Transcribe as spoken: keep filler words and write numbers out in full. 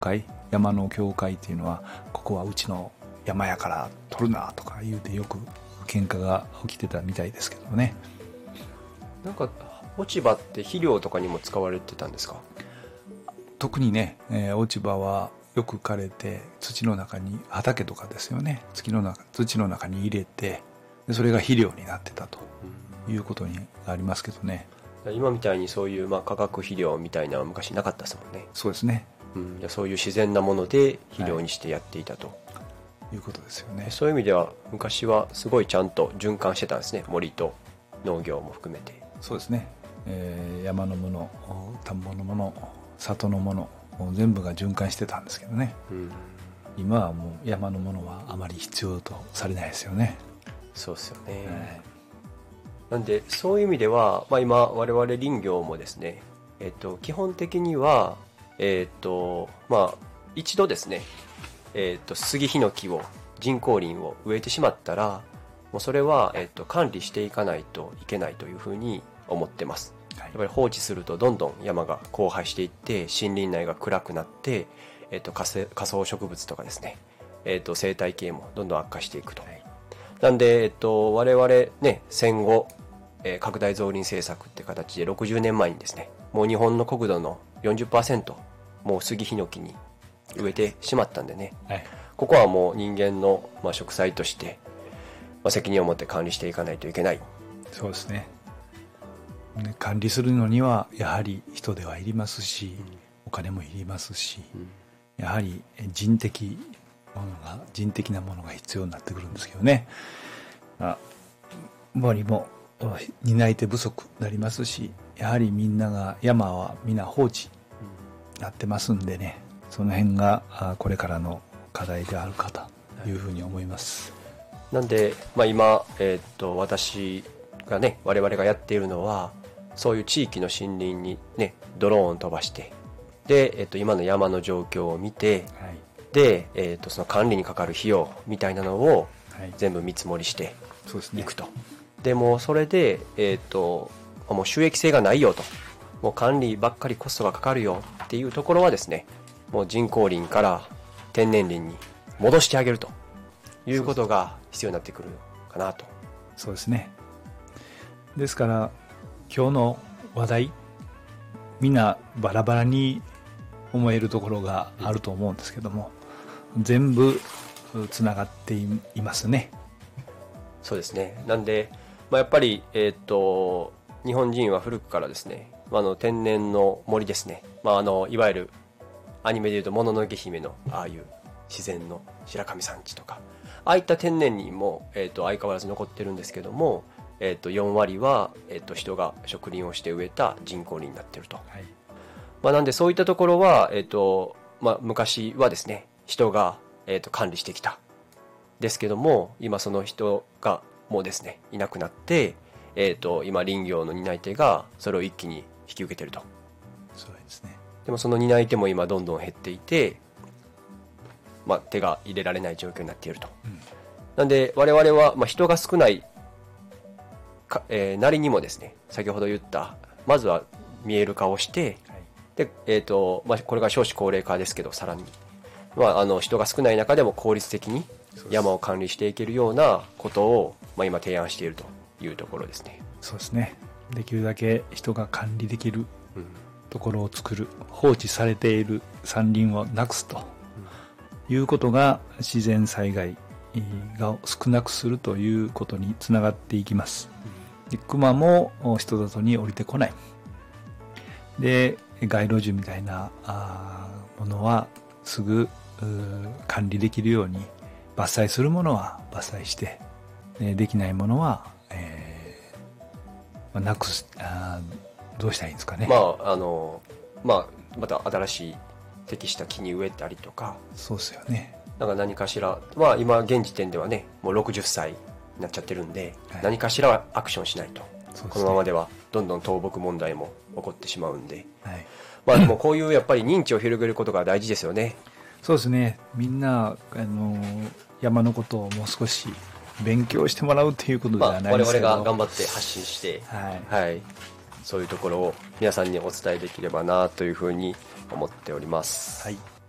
会、山の教会っていうのは、ここはうちの山やから取るなとか言うてよく喧嘩が起きてたみたいですけどね。 なんか落ち葉って肥料とかにも使われてたんですか？ 特にね、えー、落ち葉はよく枯れて土の中に、畑とかですよね、土の中、土の中に入れて、でそれが肥料になってたということにありますけどね。 今みたいにそういうまあ化学肥料みたいなのは昔なかったですもんね。 そうですね、 うん、じゃそういう自然なもので肥料にしてやっていたと、はい、 いうことですよね。 そういう意味では昔はすごいちゃんと循環してたんですね、森と農業も含めて。 そうですね、えー、山のもの、田んぼのもの、里のもの全部が循環してたんですけどね、うん、今はもう山のものはあまり必要とされないですよね。 そうですよね、 はい、 なんでそういう意味では、まあ、今我々林業もですね、えっと、基本的には、えっとまあ、一度ですね、えっと、杉ヒノキを人工林を植えてしまったらもうそれは、えっと、管理していかないといけないというふうに思ってます。やっぱり放置するとどんどん山が荒廃していって森林内が暗くなって、えっと、仮想植物とかですね、えっと、生態系もどんどん悪化していくと。なんで、えっと、我々ね戦後、えー、拡大増林政策って形でろくじゅうねんまえにですね、もう日本の国土の よんじゅっパーセント もう杉ヒノキに植えてしまったんでね、はい、ここはもう人間の、まあ、植栽として、まあ、責任を持って管理していかないといけない。 そうですね。管理するのにはやはり人手はいりますし、うん、お金もいりますし、うん、やはり人的ものが人的なものが必要になってくるんですけどね。あ、森も担い手不足になりますし、やはりみんなが山は皆放置になってますんでね、その辺がこれからの課題であるかというふうに思います。 なんで、まあ、今、えー、っと私がね我々がやっているのはそういう地域の森林にねドローンを飛ばしてで、えー、っと今の山の状況を見て、はい、で、えー、っとその管理にかかる費用みたいなのを全部見積もりしていくと、はい、でもそれで、えー、っともう収益性がないよと、もう管理ばっかりコストがかかるよっていうところはですね、もう人工林から天然林に戻してあげるということが必要になってくるかなと。 そうですね。ですから今日の話題、みんなバラバラに思えるところがあると思うんですけども、全部つながっていますね。 そうですね。なんで、まあ、やっぱり、えー、っと日本人は古くからですね、あの天然の森ですね、まあ、あのいわゆるアニメでいうともののけ姫のああいう自然の白神山地とか、ああいった天然林も、えー、と相変わらず残ってるんですけども、えー、とよん割は、えー、と人が植林をして植えた人工林になってると、はい、まあ、なんでそういったところは、えーとまあ、昔はですね人が、えー、と管理してきたですけども、今その人がもうですねいなくなって、えー、と今林業の担い手がそれを一気に引き受けてると。 そうですね。でもその担い手も今どんどん減っていて、まあ、手が入れられない状況になっていると、うん、なんで我々は、まあ、人が少ないか、えー、なりにもですね、先ほど言ったまずは見える化をして、はい、で、えーとまあ、これが少子高齢化ですけど、さらに、まあ、あの人が少ない中でも効率的に山を管理していけるようなことを、まあ、今提案しているというところですね。 そうですね。できるだけ人が管理できるところを作る、放置されている山林をなくすということが自然災害が少なくするということにつながっていきます。で、熊も人里に降りてこない。で、街路樹みたいなものはすぐ管理できるように伐採するものは伐採して、できないものは、えー、なくす、あ、どうしたらいいんですかね。 まああのまあ、また新しい適した木に植えたりとか。 そうですよね。 なんか何かしら、まあ、今現時点ではねもうろくじゅっさいになっちゃってるんで、はい、何かしらアクションしないと、ね、このままではどんどん倒木問題も起こってしまうんで、はい、まあ、でもこういうやっぱり認知を広げることが大事ですよね。 そうですね。みんなあの山のことをもう少し勉強してもらうということではないですけど、 まあ、我々が頑張って発信して、はいはい、そういうところを皆さんにお伝えできればなというふうに思っております。はい。